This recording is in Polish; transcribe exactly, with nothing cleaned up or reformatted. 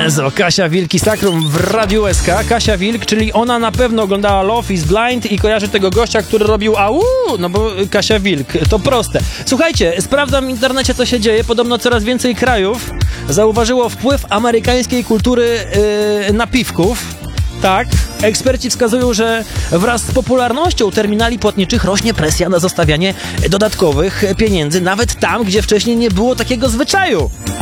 Jezu, Kasia Wilk i Sakrum w Radiu S K. Kasia Wilk, czyli ona na pewno oglądała Love is Blind i kojarzy tego gościa, który robił au, no bo Kasia Wilk, to proste. Słuchajcie, sprawdzam w internecie, co się dzieje. Podobno coraz więcej krajów zauważyło wpływ amerykańskiej kultury yy, napiwków. Tak, eksperci wskazują, że wraz z popularnością terminali płatniczych rośnie presja na zostawianie dodatkowych pieniędzy, nawet tam, gdzie wcześniej nie było takiego zwyczaju.